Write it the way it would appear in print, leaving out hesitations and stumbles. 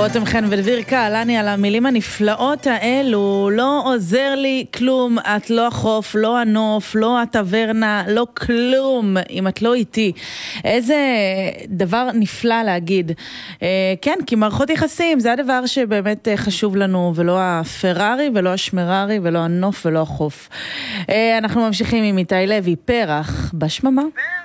רותם חן ודביר קהלני על המילים הנפלאות האלו. לא עוזר לי כלום, את לא החוף, לא הנוף, לא הטברנה, לא כלום אם את לא איתי. איזה דבר נפלא להגיד. כן, כי מערכות יחסים זה הדבר שבאמת חשוב לנו, ולא הפרארי ולא השמררי ולא הנוף ולא החוף. אנחנו ממשיכים עם איתי לוי, פרח בשממה.